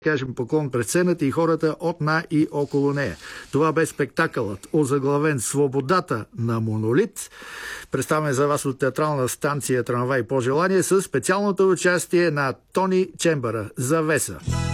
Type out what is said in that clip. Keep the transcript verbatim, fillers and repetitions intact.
кажем поклон пред сцената и хората от, на и около нея. Това бе спектакълът, озаглавен "Свободата на Монолит", представен за вас от театрална станция "Трамвай по желание" с специалното участие на Тони Чембъра. Завеса.